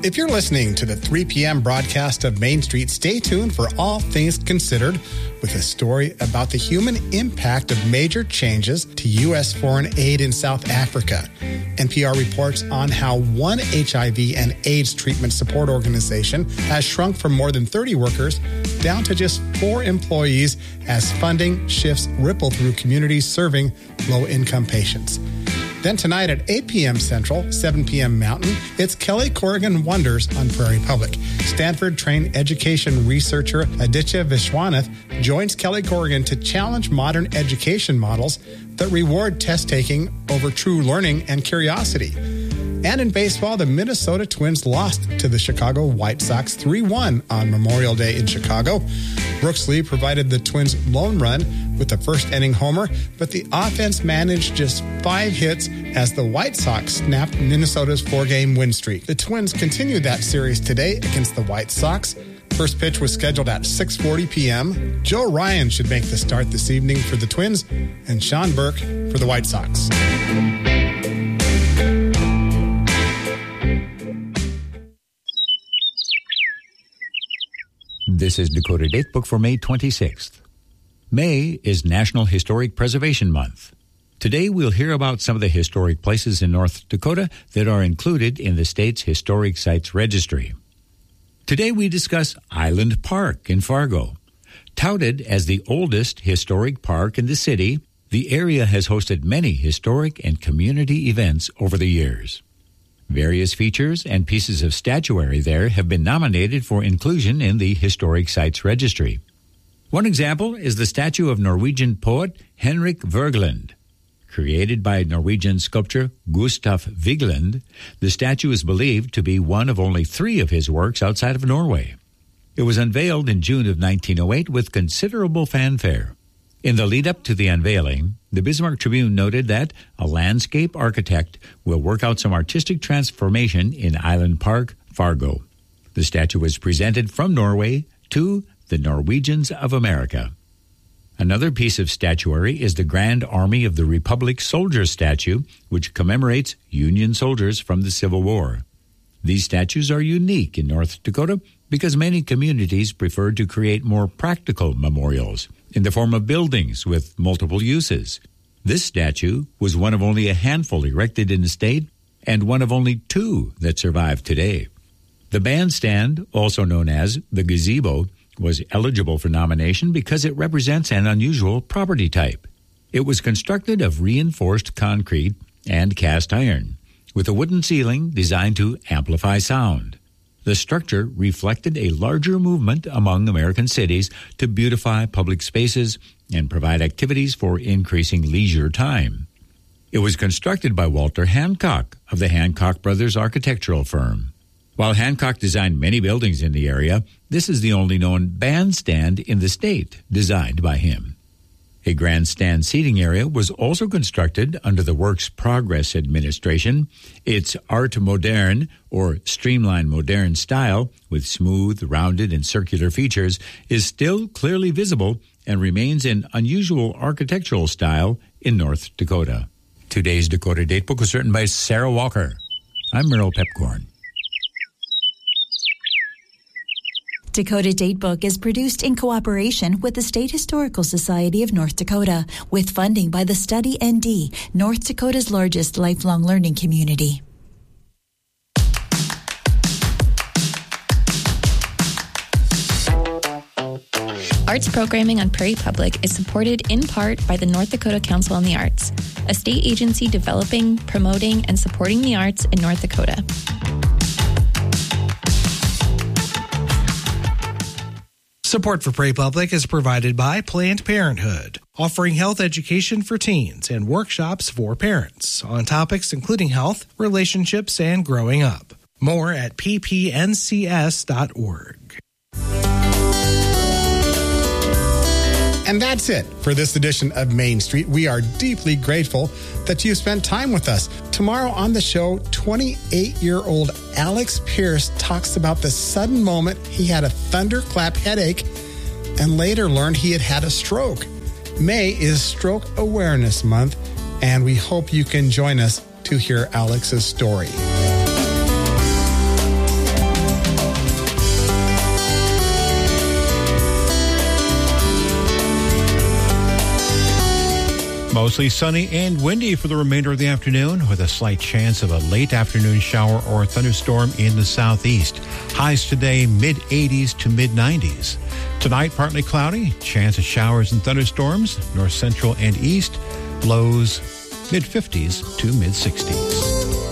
If you're listening to the 3 p.m. broadcast of Main Street, stay tuned for All Things Considered with a story about the human impact of major changes to U.S. foreign aid in South Africa. NPR reports on how one HIV and AIDS treatment support organization has shrunk from more than 30 workers down to just 4 employees as funding shifts ripple through communities serving low-income patients. Then tonight at 8 p.m. Central, 7 p.m. Mountain, it's Kelly Corrigan Wonders on Prairie Public. Stanford-trained education researcher Aditya Vishwanath joins Kelly Corrigan to challenge modern education models that reward test-taking over true learning and curiosity. And in baseball, the Minnesota Twins lost to the Chicago White Sox 3-1 on Memorial Day in Chicago. Brooks Lee provided the Twins' lone run with the first-inning homer, but the offense managed just 5 hits as the White Sox snapped Minnesota's 4-game win streak. The Twins continued that series today against the White Sox. First pitch was scheduled at 6:40 p.m. Joe Ryan should make the start this evening for the Twins, and Sean Burke for the White Sox. This is Dakota Datebook for May 26th. May is National Historic Preservation Month. Today we'll hear about some of the historic places in North Dakota that are included in the state's Historic Sites Registry. Today we discuss Island Park in Fargo. Touted as the oldest historic park in the city, the area has hosted many historic and community events over the years. Various features and pieces of statuary there have been nominated for inclusion in the Historic Sites Registry. One example is the statue of Norwegian poet Henrik Wergeland. Created by Norwegian sculptor Gustav Vigeland, the statue is believed to be one of only 3 of his works outside of Norway. It was unveiled in June of 1908 with considerable fanfare. In the lead-up to the unveiling, the Bismarck Tribune noted that a landscape architect will work out some artistic transformation in Island Park, Fargo. The statue was presented from Norway to the Norwegians of America. Another piece of statuary is the Grand Army of the Republic Soldier statue, which commemorates Union soldiers from the Civil War. These statues are unique in North Dakota because many communities prefer to create more practical memorials in the form of buildings with multiple uses. This statue was one of only a handful erected in the state and one of only 2 that survive today. The bandstand, also known as the gazebo, was eligible for nomination because it represents an unusual property type. It was constructed of reinforced concrete and cast iron, with a wooden ceiling designed to amplify sound. The structure reflected a larger movement among American cities to beautify public spaces and provide activities for increasing leisure time. It was constructed by Walter Hancock of the Hancock Brothers architectural firm. While Hancock designed many buildings in the area, this is the only known bandstand in the state designed by him. A grandstand seating area was also constructed under the Works Progress Administration. Its Art Moderne, or streamlined modern style, with smooth, rounded, and circular features, is still clearly visible and remains an unusual architectural style in North Dakota. Today's Dakota Datebook was written by Sarah Walker. I'm Merle Pepcorn. Dakota Datebook is produced in cooperation with the State Historical Society of North Dakota, with funding by the Study ND, North Dakota's largest lifelong learning community. Arts programming on Prairie Public is supported in part by the North Dakota Council on the Arts, a state agency developing, promoting, and supporting the arts in North Dakota. Support for Prairie Public is provided by Planned Parenthood, offering health education for teens and workshops for parents on topics including health, relationships, and growing up. More at ppncs.org. And that's it for this edition of Main Street. We are deeply grateful that you spent time with us. Tomorrow on the show, 28-year-old Alex Pierce talks about the sudden moment he had a thunderclap headache and later learned he had a stroke. May is Stroke Awareness Month, and we hope you can join us to hear Alex's story. Mostly sunny and windy for the remainder of the afternoon with a slight chance of a late afternoon shower or thunderstorm in the southeast. Highs today mid-80s to mid-90s. Tonight partly cloudy, chance of showers and thunderstorms, north central and east. Lows mid-50s to mid-60s.